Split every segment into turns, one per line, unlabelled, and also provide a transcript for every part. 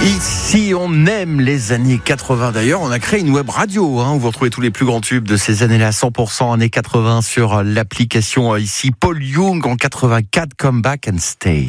Ici, on aime les années 80. D'ailleurs, on a créé une web radio où vous retrouvez tous les plus grands tubes de ces années-là, 100% années 80 sur l'application ici. Paul Young en 84, Come Back and Stay.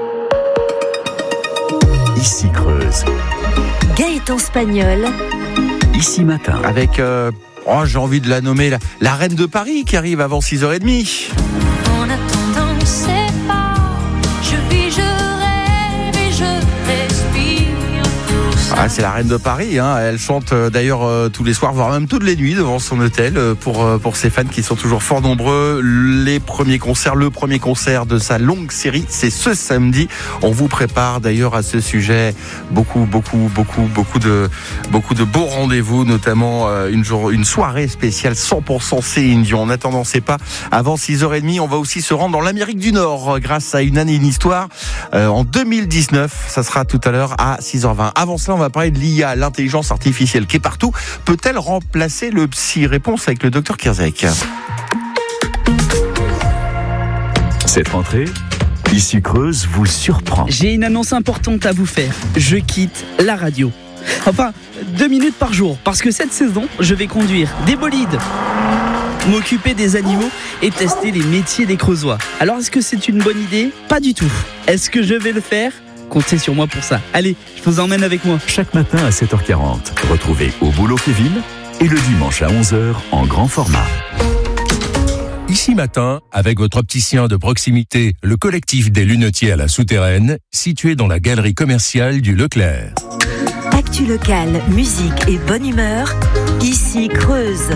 Ici Creuse.
Gaëtan Spagnol.
Ici Matin.
Avec, j'ai envie de la nommer, la reine de Paris qui arrive avant 6h30.
En attendant, c'est pas, je vis, je rêve et je respire pour ça.
C'est la reine de Paris, Elle chante d'ailleurs tous les soirs, voire même toutes les nuits devant son hôtel pour ses fans qui sont toujours fort nombreux. Le premier concert de sa longue série, c'est ce samedi. On vous prépare d'ailleurs à ce sujet beaucoup de beaux rendez-vous, notamment une soirée spéciale 100% Céline Dion. En attendant, c'est pas avant 6h30. On va aussi se rendre dans l'Amérique du Nord grâce à une année, une histoire. En 2019, ça sera tout à l'heure à 6h20. Avant cela, on va parler de l'IA, l'intelligence artificielle qui est partout. Peut-elle remplacer le psy? Réponse avec le docteur Kierzek.
Cette rentrée, Ici Creuse vous surprend.
J'ai une annonce importante à vous faire. Je quitte la radio. Enfin, 2 minutes par jour, parce que cette saison, je vais conduire des bolides, m'occuper des animaux et tester les métiers des Creusois. Alors, est-ce que c'est une bonne idée? Pas du tout. Est-ce que je vais le faire? Comptez sur moi pour ça. Allez, je vous emmène avec moi.
Chaque matin à 7h40, retrouvez Au Boulot Kevin et le dimanche à 11h en grand format.
Ici Matin, avec votre opticien de proximité, le collectif des lunetiers à la Souterraine, situé dans la galerie commerciale du Leclerc.
Actu locale, musique et bonne humeur. Ici Creuse.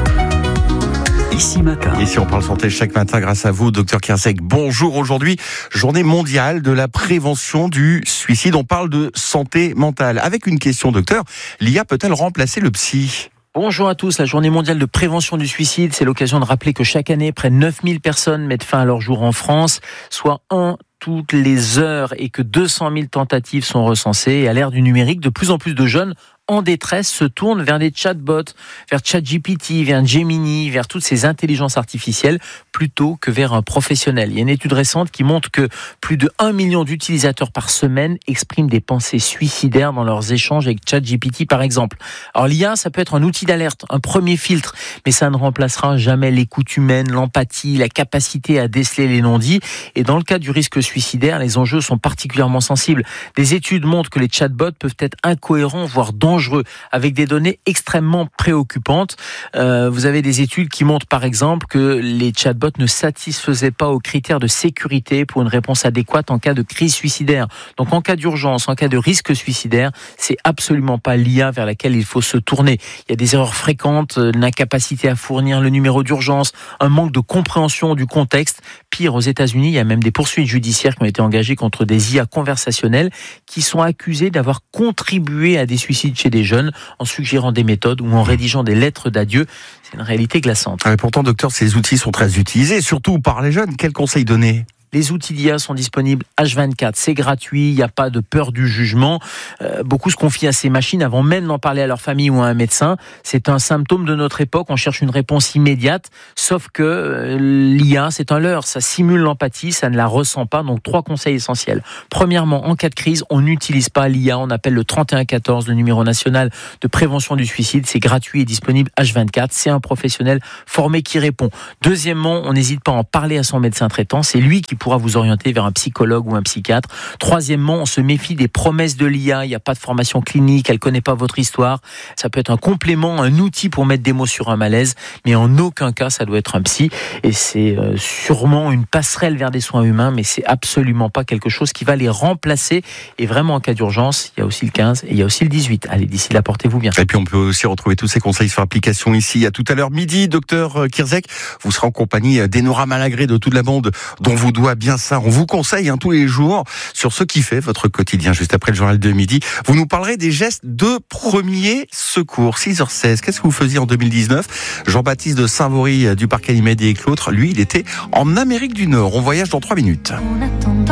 Ici Matin.
Ici, on parle santé chaque matin grâce à vous, docteur Kierzek. Bonjour, aujourd'hui, journée mondiale de la prévention du suicide. On parle de santé mentale. Avec une question, docteur, l'IA peut-elle remplacer le psy ?
Bonjour à tous, la journée mondiale de prévention du suicide, c'est l'occasion de rappeler que chaque année, près de 9000 personnes mettent fin à leur jour en France, soit toutes les heures, et que 200 000 tentatives sont recensées. Et à l'ère du numérique, de plus en plus de jeunes en détresse se tournent vers des chatbots, vers ChatGPT, vers Gemini, vers toutes ces intelligences artificielles, plutôt que vers un professionnel. Il y a une étude récente qui montre que plus de 1 million d'utilisateurs par semaine expriment des pensées suicidaires dans leurs échanges avec ChatGPT, par exemple. Alors l'IA, ça peut être un outil d'alerte, un premier filtre, mais ça ne remplacera jamais l'écoute humaine, l'empathie, la capacité à déceler les non-dits. Et dans le cas du risque suicidaire, les enjeux sont particulièrement sensibles. Des études montrent que les chatbots peuvent être incohérents, voire dangereux, avec des données extrêmement préoccupantes. Vous avez des études qui montrent par exemple que les chatbots ne satisfaisaient pas aux critères de sécurité pour une réponse adéquate en cas de crise suicidaire. Donc en cas d'urgence, en cas de risque suicidaire, c'est absolument pas l'IA vers laquelle il faut se tourner. Il y a des erreurs fréquentes, l'incapacité à fournir le numéro d'urgence, un manque de compréhension du contexte. Pire, aux États-Unis, il y a même des poursuites judiciaires qui ont été engagées contre des IA conversationnelles qui sont accusées d'avoir contribué à des suicides chez des jeunes en suggérant des méthodes ou en rédigeant des lettres d'adieu. C'est une réalité glaçante.
Et pourtant, docteur, ces outils sont très utilisés, surtout par les jeunes. Quels conseils donner ?
Les outils d'IA sont disponibles H24, c'est gratuit, il n'y a pas de peur du jugement. Beaucoup se confient à ces machines avant même d'en parler à leur famille ou à un médecin. C'est un symptôme de notre époque, on cherche une réponse immédiate, sauf que l'IA, c'est un leurre, ça simule l'empathie, ça ne la ressent pas. Donc 3 conseils essentiels. Premièrement, en cas de crise, on n'utilise pas l'IA, on appelle le 3114, le numéro national de prévention du suicide, c'est gratuit et disponible H24, c'est un professionnel formé qui répond. Deuxièmement, on n'hésite pas à en parler à son médecin traitant, c'est lui qui pourra vous orienter vers un psychologue ou un psychiatre. Troisièmement, on se méfie des promesses de l'IA. Il n'y a pas de formation clinique, elle ne connaît pas votre histoire. Ça peut être un complément, un outil pour mettre des mots sur un malaise, mais en aucun cas, ça doit être un psy. Et c'est sûrement une passerelle vers des soins humains, mais c'est absolument pas quelque chose qui va les remplacer. Et vraiment, en cas d'urgence, il y a aussi le 15 et il y a aussi le 18. Allez, d'ici là, portez-vous bien.
Et puis, on peut aussi retrouver tous ces conseils sur l'application ici. À tout à l'heure midi, docteur Kierzek. Vous serez en compagnie d'Enora Malagré, de toute la bande dont vous doit bien ça. On vous conseille tous les jours sur ce qui fait votre quotidien. Juste après le journal de midi, vous nous parlerez des gestes de premier secours. 6h16. Qu'est-ce que vous faisiez en 2019 ? Jean-Baptiste de Saint-Vaury du parc animalier des Clôtres, lui, il était en Amérique du Nord. On voyage dans 3 minutes.